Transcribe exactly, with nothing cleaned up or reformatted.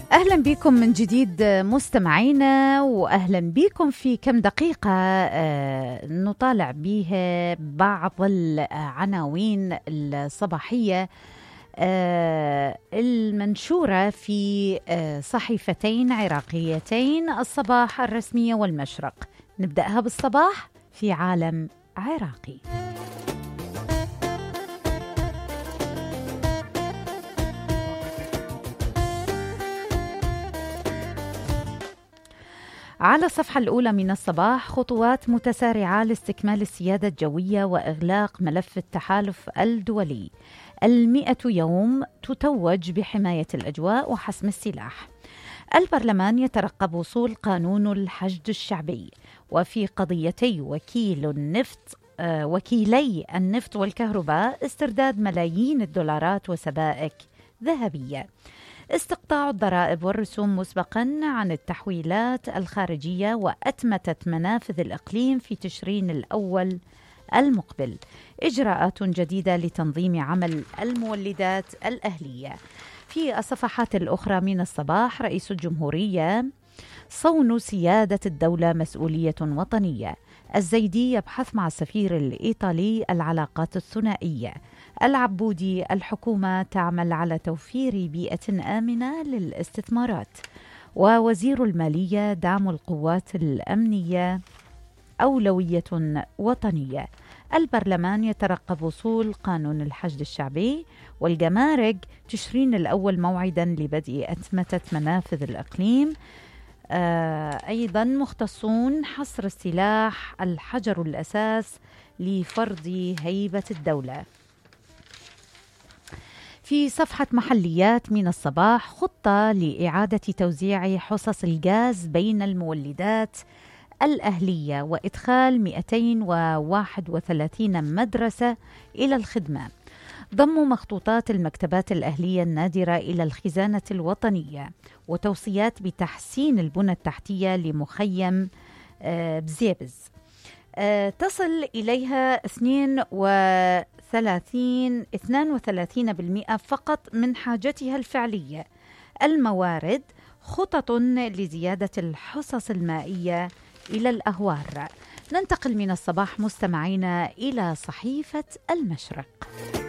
أهلا بكم من جديد مستمعينا، وأهلا بكم في كم دقيقة نطالع بها بعض العناوين الصباحية المنشورة في صحيفتين عراقيتين، الصباح الرسمية والمشرق. نبدأها بالصباح في عالم عراقي. على الصفحة الأولى من الصباح: خطوات متسارعة لاستكمال السيادة الجوية وإغلاق ملف التحالف الدولي. المئة يوم تتوج بحماية الأجواء وحسم السلاح. البرلمان يترقب وصول قانون الحشد الشعبي. وفي قضيتي وكيل النفط آه وكيلي النفط والكهرباء استرداد ملايين الدولارات وسبائك ذهبية. استقطاع الضرائب والرسوم مسبقا عن التحويلات الخارجية وأتمتت منافذ الإقليم في تشرين الأول المقبل. إجراءات جديدة لتنظيم عمل المولدات الأهلية. في الصفحات الأخرى من الصباح: رئيس الجمهورية: صون سيادة الدولة مسؤولية وطنية. الزيدي يبحث مع السفير الإيطالي العلاقات الثنائية. العبودي: الحكومة تعمل على توفير بيئة آمنة للاستثمارات. ووزير المالية: دعم القوات الأمنية أولوية وطنية. البرلمان يترقب وصول قانون الحشد الشعبي. والجمارك: تشرين الأول موعدا لبدء أتمتة منافذ الإقليم. آه أيضا مختصون: حصر السلاح الحجر الأساس لفرض هيبة الدولة. في صفحة محليات من الصباح: خطة لإعادة توزيع حصص الغاز بين المولدات الأهلية وإدخال مئتين وواحد وثلاثين مدرسة إلى الخدمة. ضم مخطوطات المكتبات الأهلية النادرة إلى الخزانة الوطنية. وتوصيات بتحسين البنى التحتية لمخيم بزيبز تصل إليها اثنين وثلاثين بالمئة فقط من حاجتها الفعلية. الموارد: خطط لزيادة الحصص المائية إلى الأهوار. ننتقل من الصباح مستمعينا إلى صحيفة المشرق.